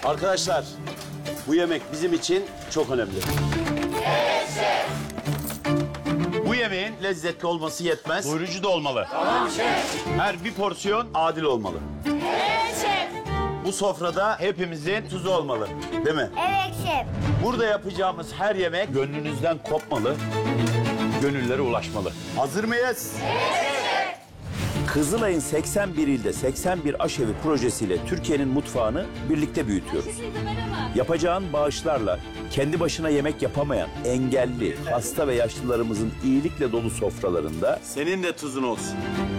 Arkadaşlar, bu yemek bizim için çok önemli. Evet şef. Bu yemeğin lezzetli olması yetmez. Doyurucu da olmalı. Tamam şef. Her bir porsiyon adil olmalı. Evet şef. Bu sofrada hepimizin tuzu olmalı. Değil mi? Evet şef. Burada yapacağımız her yemek gönlünüzden kopmalı. Gönüllere ulaşmalı. Hazır mıyız? Kızılay'ın 81 ilde 81 aşevi projesiyle Türkiye'nin mutfağını birlikte büyütüyoruz. Yapacağın bağışlarla kendi başına yemek yapamayan, engelli, hasta ve yaşlılarımızın iyilikle dolu sofralarında senin de tuzun olsun.